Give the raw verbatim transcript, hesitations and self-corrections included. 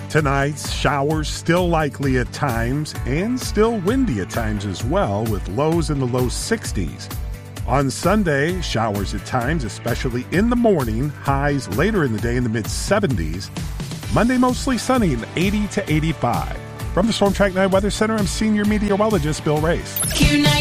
Tonight, showers still likely at times and still windy at times as well, with lows in the low sixties. On Sunday, showers at times, especially in the morning, highs later in the day in the mid seventies. Monday, mostly sunny in eighty to eighty-five. From the Storm Track nine Weather Center, I'm Senior Meteorologist Bill Race.